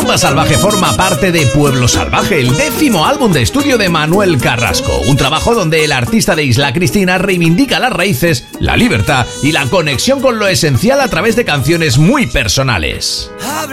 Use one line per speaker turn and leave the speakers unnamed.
Rumba Salvaje forma parte de Pueblo Salvaje, el 10º álbum de estudio de Manuel Carrasco. Un trabajo donde el artista de Isla Cristina reivindica las raíces, la libertad y la conexión con lo esencial a través de canciones muy personales.